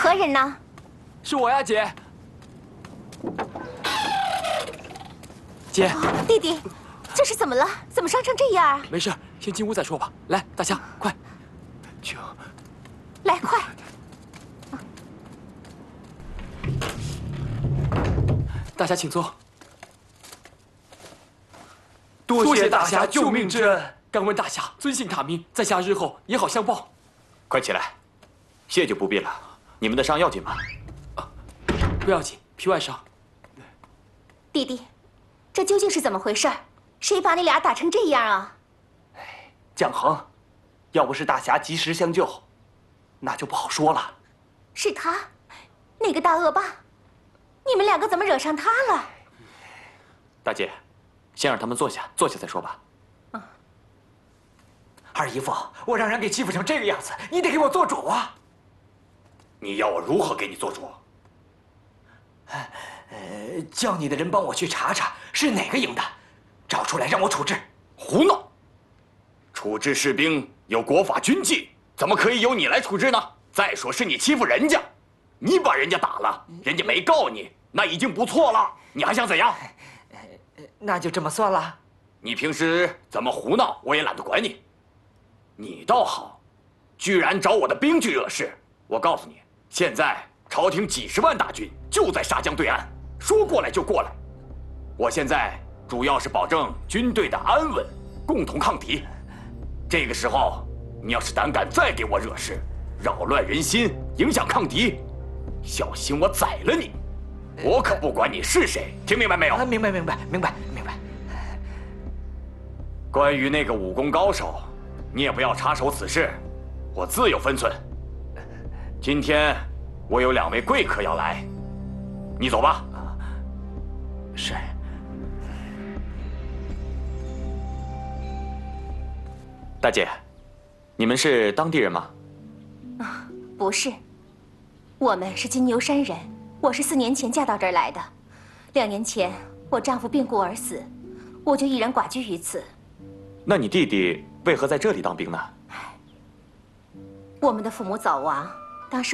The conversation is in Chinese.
何人呢？ 是我呀，姐。姐， 弟弟，这是怎么了？怎么伤成这样啊？ 没事，先进屋再说吧。来，大侠，快，请。 来，快！ 大侠，请坐。多谢大侠救命之恩，敢问大侠尊姓大名？在下日后也好相报。 快起来，谢就不必了。你们的伤要紧吗？ 不要紧，皮外伤。 弟弟，这究竟是怎么回事？谁把你俩打成这样啊？ 蒋恒，要不是大侠及时相救，那就不好说了。 是他，那个大恶霸，你们两个怎么惹上他了？ 大姐，先让他们坐下，坐下再说吧。 二姨夫，我让人给欺负成这个样子，你得给我做主啊！ 你要我如何给你做主？ 叫你的人帮我去查查是哪个营的，找出来让我处置。 胡闹！处置士兵有国法军纪，怎么可以由你来处置呢？再说是你欺负人家，你把人家打了，人家没告你，那已经不错了。你还想怎样？ 那就这么算了。 你平时怎么胡闹，我也懒得管你。你倒好，居然找我的兵去惹事。我告诉你，现在朝廷几十万大军就在沙江对岸，说过来就过来。我现在主要是保证军队的安稳，共同抗敌。这个时候，你要是胆敢再给我惹事，扰乱人心，影响抗敌，小心我宰了你！我可不管你是谁，听明白没有？ 明白。 关于那个武功高手，你也不要插手此事，我自有分寸。今天我有2位贵客要来，你走吧。 是。 大姐，你们是当地人吗？ 不是，我们是金牛山人。我是4年前嫁到这儿来的，2年前我丈夫病故而死，我就一人寡居于此。 那你弟弟为何在这里当兵呢？ 我们的父母早亡，